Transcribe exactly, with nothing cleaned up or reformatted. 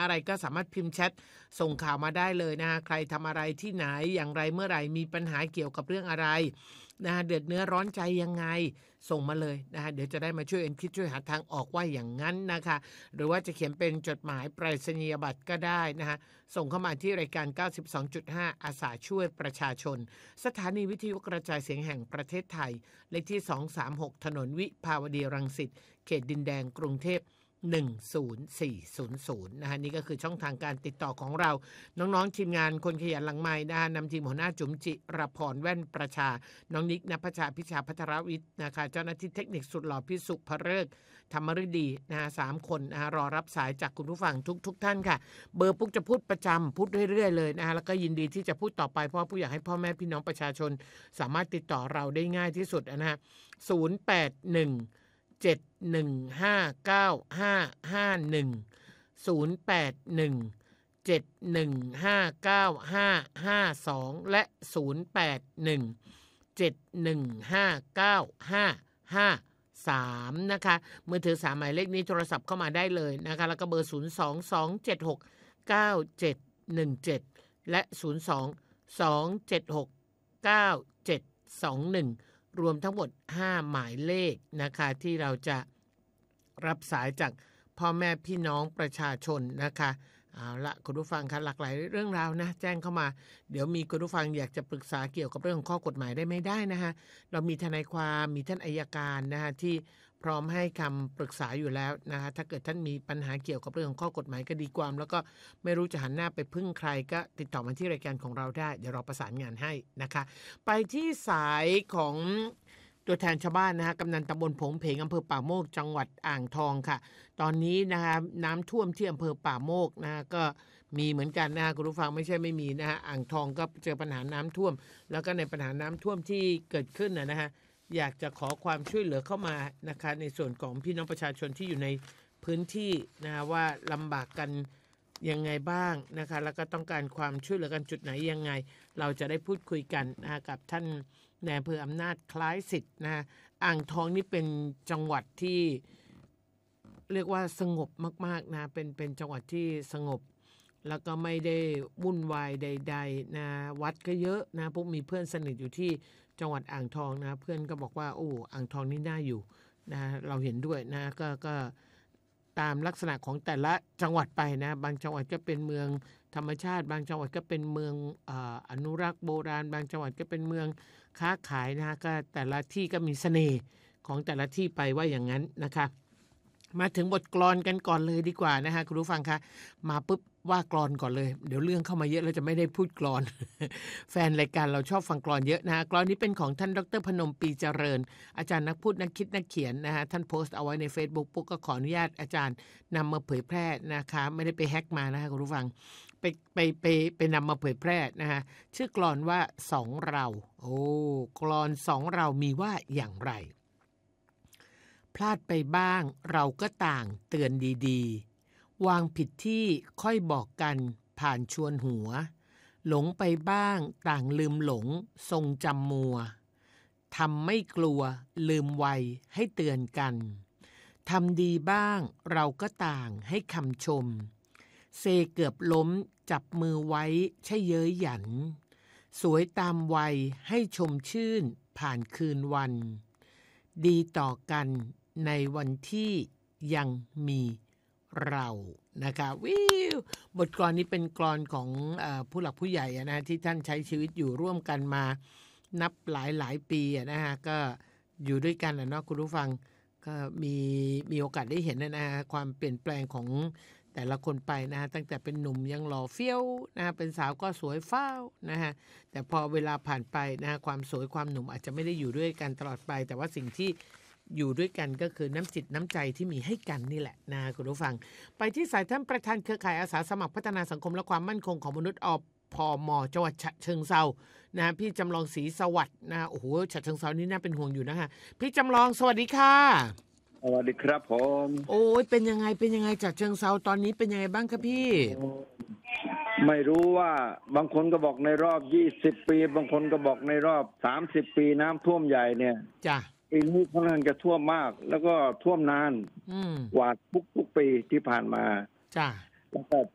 อะไรก็สามารถพิมพ์แชทส่งข่าวมาได้เลยนะใครทำอะไรที่ไหนอย่างไรเมื่อไหร่มีปัญหาเกี่ยวกับเรื่องอะไรนะเดือดเนื้อร้อนใจยังไงส่งมาเลยนะเดี๋ยวจะได้มาช่วยกันคิดช่วยหาทางออกว่าอย่างนั้นนะคะหรือว่าจะเขียนเป็นจดหมายไปรษณียบัตรก็ได้นะฮะส่งเข้ามาที่รายการ เก้าสิบสองจุดห้า อาสาช่วยประชาชนสถานีวิทยุกระจายเสียงแห่งประเทศไทยเลขที่สองสามหกถนนวิภาวดีรังสิตเขตดินแดงกรุงเทพหนึ่ง ศูนย์ สี่ ศูนย์ ศูนย์นะฮะนี่ก็คือช่องทางการติดต่อของเราน้องๆทีมงานคนขยันหลังไมค์นะฮะนำทีมหัวหน้าจุ๋มจิรพรแว่นประชาน้องนิกณภัชชาพิชาพัทรวิทย์นะคะเจ้าหน้าที่เทคนิคสุดหล่อพิสุภฤกษ์ธรรมฤดีนะฮะสามคนนะฮะรอรับสายจากคุณผู้ฟังทุกๆ ท่านค่ะเบอร์ปุ๊กจะพูดประจำพูดเรื่อยๆเลยนะฮะแล้วก็ยินดีที่จะพูดต่อไปเพราะผู้อยากให้พ่อแม่พี่น้องประชาชนสามารถติดต่อเราได้ง่ายที่สุดนะฮะศูนย์ แปด หนึ่ง เจ็ด หนึ่ง ห้า เก้า ห้า ห้า หนึ่ง ศูนย์ แปด หนึ่ง เจ็ด หนึ่ง ห้า เก้า ห้า ห้า สองและศูนย์ แปด หนึ่ง เจ็ด หนึ่ง ห้า เก้า ห้า ห้า สามนะคะมือถือสามหมายเลขนี้โทรศัพท์เข้ามาได้เลยนะคะแล้วก็เบอร์ศูนย์ สอง สอง เจ็ด หก เก้า เจ็ด หนึ่ง เจ็ดและศูนย์ สอง สอง เจ็ด หก เก้า เจ็ด สอง หนึ่งรวมทั้งหมดห้าหมายเลขนะคะที่เราจะรับสายจากพ่อแม่พี่น้องประชาชนนะคะเอาละคุณผู้ฟังคะหลากหลายเรื่องราวนะแจ้งเข้ามาเดี๋ยวมีคุณผู้ฟังอยากจะปรึกษาเกี่ยวกับเรื่องของข้อกฎหมายได้ไม่ได้นะคะเรามีทนายความมีท่านอัยการนะคะที่พร้อมให้คำปรึกษาอยู่แล้วนะคะถ้าเกิดท่านมีปัญหาเกี่ยวกับเรื่องของข้อกฎหมายคดีความแล้วก็ไม่รู้จะหันหน้าไปพึ่งใครก็ติดต่อมาที่รายการของเราได้เดี๋ยวเราประสานงานให้นะคะไปที่สายของตัวแทนชาวบ้านนะฮะกำนันตำบลผงเพงอำเภอป่าโมกจังหวัดอ่างทองค่ะตอนนี้นะคะน้ำท่วมที่อำเภอป่าโมกนะฮะก็มีเหมือนกันนะฮะคุณผู้ฟังไม่ใช่ไม่มีนะฮะอ่างทองก็เจอปัญหาน้ำท่วมแล้วก็ในปัญหาน้ำท่วมที่เกิดขึ้นนะนะฮะอยากจะขอความช่วยเหลือเข้ามานะคะในส่วนของพี่น้องประชาชนที่อยู่ในพื้นที่นะฮะว่าลำบากกันยังไงบ้างนะคะแล้วก็ต้องการความช่วยเหลือกันจุดไหนยังไงเราจะได้พูดคุยกันนะกับท่านในอำเภออำนาจคล้ายสิทธิ์นะฮะอ่างทองนี่เป็นจังหวัดที่เรียกว่าสงบมากๆนะเป็นเป็นจังหวัดที่สงบแล้วก็ไม่ได้วุ่นวายใดๆนะวัดก็เยอะนะพวกมีเพื่อนสนิทอยู่ที่จังหวัดอ่างทองนะเพื่อนก็บอกว่าโอ้อ่างทองนี่น่าอยู่นะเราเห็นด้วยนะก็ก็ตามลักษณะของแต่ละจังหวัดไปนะบางจังหวัดก็เป็นเมืองธรรมชาติบางจังหวัดก็เป็นเมืองอ่าอนุรักษ์โบราณบางจังหวัดก็เป็นเมืองค้าขายนะก็แต่ละที่ก็มีเสน่ห์ของแต่ละที่ไปว่าอย่างนั้นนะคะมาถึงบทกลอนกันก่อนเลยดีกว่านะฮะคุณผู้ฟังคะมาปุ๊บว่ากลอนก่อนเลยเดี๋ยวเรื่องเข้ามาเยอะแล้วจะไม่ได้พูดกลอน แฟนรายการเราชอบฟังกลอนเยอะนะฮะกลอนนี้เป็นของท่านดร.พนมปีเจริญอาจารย์นักพูดนักคิดนักเขียนนะฮะท่านโพสต์เอาไว้ใน Facebook ปุ๊กก็ขออนุญาตอาจารย์นำมาเผยแพร่นะคะไม่ได้ไปแฮกมานะฮะคุณผู้ฟังไปไปไปไปนำมาเผยแพร่นะฮะชื่อกลอนว่าสองเราโอ้กลอนสองเรามีว่าอย่างไรพลาดไปบ้างเราก็ต่างเตือนดีๆวางผิดที่ค่อยบอกกันผ่านชวนหัวหลงไปบ้างต่างลืมหลงทรงจำมัวทำไม่กลัวลืมไวให้เตือนกันทำดีบ้างเราก็ต่างให้คำชมเซเกือบล้มจับมือไว้ใช่เย้ยหยันสวยตามวัยให้ชมชื่นผ่านคืนวันดีต่อกันในวันที่ยังมีเรานะคะวิวบทกลอนนี้เป็นกลอนของเอ่อผู้หลักผู้ใหญ่นะที่ท่านใช้ชีวิตอยู่ร่วมกันมานับหลายหลายปีนะฮะก็อยู่ด้วยกันนะเนาะคุณผู้ฟังก็มีมีโอกาสได้เห็นนะฮะความเปลี่ยนแปลงของแต่ละคนไปนะฮะตั้งแต่เป็นหนุ่มยังหล่อเฟี้ยวนะฮะเป็นสาวก็สวยฟ้าวนะฮะแต่พอเวลาผ่านไปนะฮะความสวยความหนุ่มอาจจะไม่ได้อยู่ด้วยกันตลอดไปแต่ว่าสิ่งที่อยู่ด้วยกันก็คือน้ำจิตน้ำใจที่มีให้กันนี่แหละนะคุณผู้ฟังไปที่สายท่านประธานเครือข่ายอาสาสมัครพัฒนาสังคมและความมั่นคงของมนุษย์อพม.จังหวัดฉะเชิงเทรานะพี่จำลองศรีสวัสดิ์นะโอ้โหฉะเชิงเทรานี่น่าเป็นห่วงอยู่นะฮะพี่จำลองสวัสดีค่ะสวัสดีครับผมโอ้ยเป็นยังไงเป็นยังไงฉะเชิงเทราตอนนี้เป็นยังไงบ้างครับพี่ไม่รู้ว่าบางคนก็บอกในรอบยี่สิบปีบางคนก็บอกในรอบสามสิบปีน้ำท่วมใหญ่เนี่ยจ้ะปีนี้ค่อนข้างจะท่วมมากแล้วก็ท่วมนานกว่าทุกทุกปีที่ผ่านมาจ้ะแล้วก็